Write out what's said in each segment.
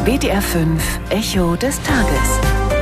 WDR 5 Echo des Tages.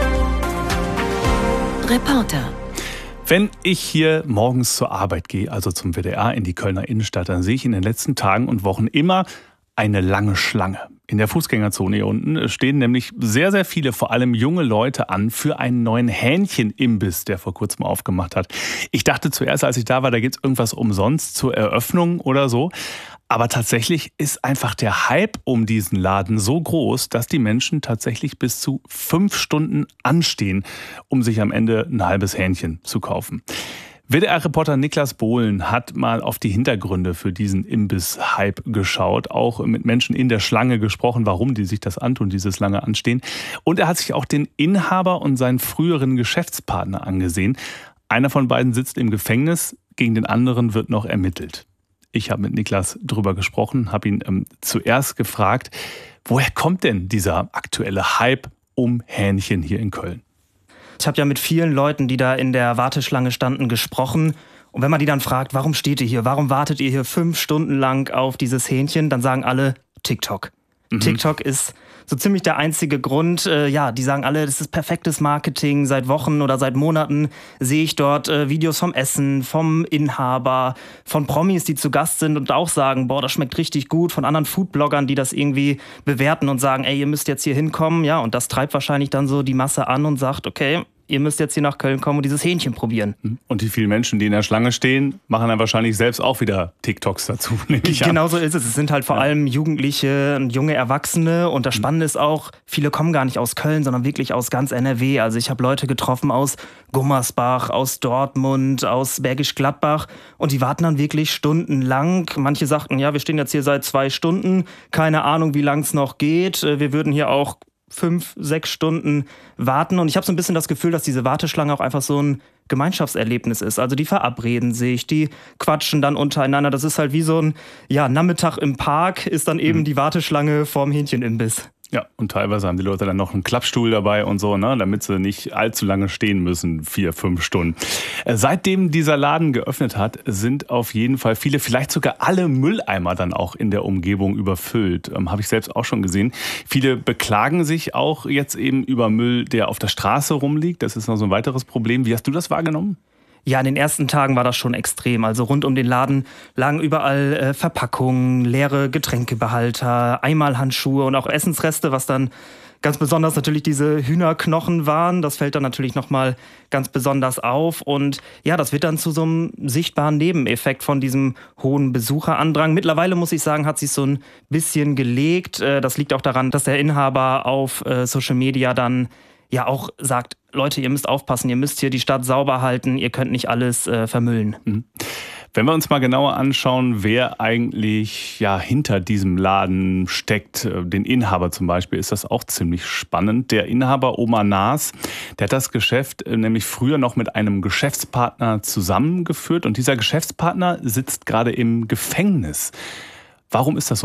Reporter. Wenn ich hier morgens zur Arbeit gehe, also zum WDR in die Kölner Innenstadt, dann sehe ich in den letzten Tagen und Wochen immer eine lange Schlange. In der Fußgängerzone hier unten stehen nämlich sehr, sehr viele, vor allem junge Leute an für einen neuen Hähnchen-Imbiss, der vor kurzem aufgemacht hat. Ich dachte zuerst, als ich da war, da gibt es irgendwas umsonst zur Eröffnung oder so. Aber tatsächlich ist einfach der Hype um diesen Laden so groß, dass die Menschen tatsächlich bis zu 5 Stunden anstehen, um sich am Ende ein halbes Hähnchen zu kaufen. WDR-Reporter Niklas Bohlen hat mal auf die Hintergründe für diesen Imbiss-Hype geschaut, auch mit Menschen in der Schlange gesprochen, warum die sich das antun, dieses lange Anstehen. Und er hat sich auch den Inhaber und seinen früheren Geschäftspartner angesehen. Einer von beiden sitzt im Gefängnis, gegen den anderen wird noch ermittelt. Ich habe mit Niklas drüber gesprochen, habe ihn zuerst gefragt, woher kommt denn dieser aktuelle Hype um Hähnchen hier in Köln? Ich habe ja mit vielen Leuten, die da in der Warteschlange standen, gesprochen. Und wenn man die dann fragt, warum steht ihr hier? Warum wartet ihr hier 5 Stunden lang auf dieses Hähnchen? Dann sagen alle TikTok. TikTok ist so ziemlich der einzige Grund. Die sagen alle, das ist perfektes Marketing. Seit Wochen oder seit Monaten sehe ich dort Videos vom Essen, vom Inhaber, von Promis, die zu Gast sind und auch sagen, boah, das schmeckt richtig gut. Von anderen Foodbloggern, die das irgendwie bewerten und sagen, ey, ihr müsst jetzt hier hinkommen. Ja, und das treibt wahrscheinlich dann so die Masse an und sagt, okay, ihr müsst jetzt hier nach Köln kommen und dieses Hähnchen probieren. Und die vielen Menschen, die in der Schlange stehen, machen dann wahrscheinlich selbst auch wieder TikToks dazu. Genau so ist es. Es sind halt vor allem Jugendliche und junge Erwachsene. Und das Spannende ist auch, viele kommen gar nicht aus Köln, sondern wirklich aus ganz NRW. Also ich habe Leute getroffen aus Gummersbach, aus Dortmund, aus Bergisch Gladbach. Und die warten dann wirklich stundenlang. Manche sagten, ja, wir stehen jetzt hier seit 2 Stunden. Keine Ahnung, wie lang es noch geht. Wir würden hier auch 5, 6 Stunden warten. Und ich habe so ein bisschen das Gefühl, dass diese Warteschlange auch einfach so ein Gemeinschaftserlebnis ist. Also die verabreden sich, die quatschen dann untereinander. Das ist halt wie so ein Nachmittag im Park, ist dann eben die Warteschlange vorm Hähnchenimbiss. Ja, und teilweise haben die Leute dann noch einen Klappstuhl dabei und so, ne, damit sie nicht allzu lange stehen müssen, 4, 5 Stunden. Seitdem dieser Laden geöffnet hat, sind auf jeden Fall viele, vielleicht sogar alle Mülleimer dann auch in der Umgebung überfüllt. Habe ich selbst auch schon gesehen. Viele beklagen sich auch jetzt eben über Müll, der auf der Straße rumliegt. Das ist noch so ein weiteres Problem. Wie hast du das wahrgenommen? Ja, in den ersten Tagen war das schon extrem. Also rund um den Laden lagen überall Verpackungen, leere Getränkebehalter, Einmalhandschuhe und auch Essensreste, was dann ganz besonders natürlich diese Hühnerknochen waren. Das fällt dann natürlich nochmal ganz besonders auf. Und ja, das wird dann zu so einem sichtbaren Nebeneffekt von diesem hohen Besucherandrang. Mittlerweile, muss ich sagen, hat sich so ein bisschen gelegt. Das liegt auch daran, dass der Inhaber auf Social Media dann ja auch sagt, Leute, ihr müsst aufpassen, ihr müsst hier die Stadt sauber halten, ihr könnt nicht alles vermüllen. Wenn wir uns mal genauer anschauen, wer eigentlich hinter diesem Laden steckt, den Inhaber zum Beispiel, ist das auch ziemlich spannend. Der Inhaber Omar Naas, der hat das Geschäft nämlich früher noch mit einem Geschäftspartner zusammengeführt und dieser Geschäftspartner sitzt gerade im Gefängnis. Warum ist das so?